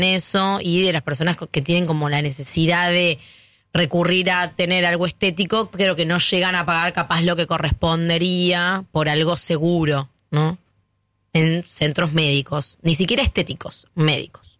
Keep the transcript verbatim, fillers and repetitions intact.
eso y de las personas que tienen como la necesidad de recurrir a tener algo estético, creo que no llegan a pagar capaz lo que correspondería por algo seguro, ¿no? En centros médicos, ni siquiera estéticos, médicos.